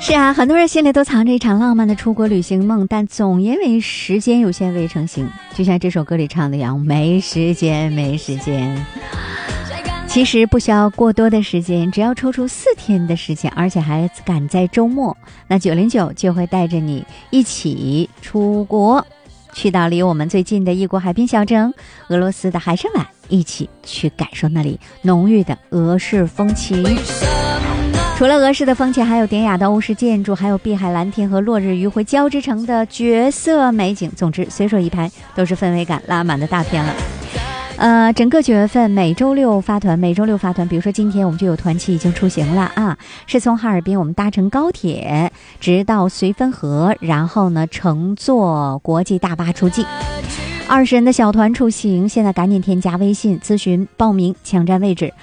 是啊，很多人心里都藏着一场浪漫的出国旅行梦，但总因为时间有限未成行。就像这首歌里唱的一样，没时间，没时间。其实不需要过多的时间，只要抽出4天的时间，而且还赶在周末，那909就会带着你一起出国，去到离我们最近的异国海滨小镇俄罗斯的海参崴，一起去感受那里浓郁的俄式风情。除了俄式的风情，还有典雅的欧式建筑，还有碧海蓝天和落日余晖交织成的绝色美景。总之随手一拍都是氛围感拉满的大片了。整个9月份每周六发团，比如说今天我们就有团期已经出行了啊，是从哈尔滨我们搭乘高铁直到绥芬河，然后呢乘坐国际大巴出境。20人的小团出行，现在赶紧添加微信咨询报名抢占位置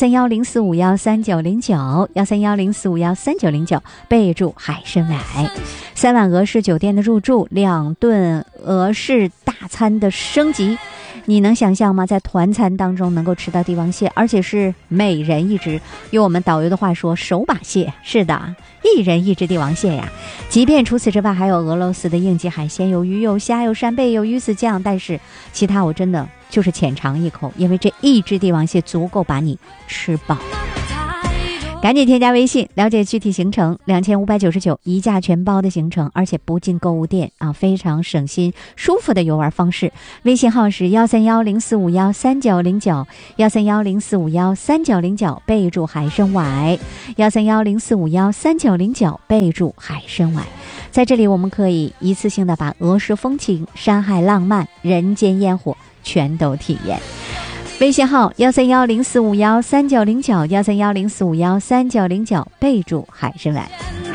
13104513909，13104513909，备注海参崴。3晚俄式酒店的入住，2顿俄式大餐的升级。你能想象吗？在团餐当中能够吃到帝王蟹，而且是每人一只，用我们导游的话说，手把蟹。是的，一人一只帝王蟹呀。即便除此之外还有俄罗斯的应季海鲜，有鱼有虾有扇贝有鱼子酱，但是其他我真的就是浅尝一口，因为这一只帝王蟹足够把你吃饱。赶紧添加微信了解具体行程，2599一价全包的行程，而且不进购物店啊，非常省心舒服的游玩方式。微信号是13104513909，13104513909，备注海参崴，13104513909，备注海参崴。在这里我们可以一次性的把俄式风情、山海浪漫、人间烟火全都体验。微信号13104513909，13104513909，备注海参崴。